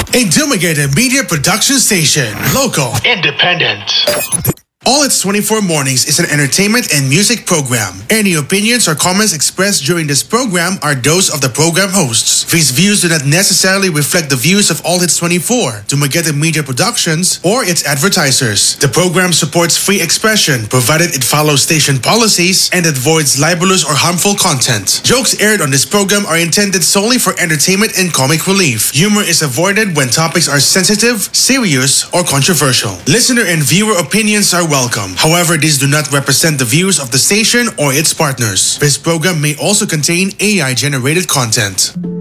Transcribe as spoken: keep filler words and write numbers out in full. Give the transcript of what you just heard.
A Dumaguete Media Production Station. Local. Independent. All Hits twenty-four Mornings is an entertainment and music program. Any opinions or comments expressed during this program are those of the program hosts. These views do not necessarily reflect the views of All Hits twenty-four, Dumaguete Media Productions, or its advertisers. The program supports free expression, provided it follows station policies and avoids libelous or harmful content. Jokes aired on this program are intended solely for entertainment and comic relief. Humor is avoided when topics are sensitive, serious, or controversial. Listener and viewer opinions are welcome. However, these do not represent the views of the station or its partners. This program may also contain A I-generated content.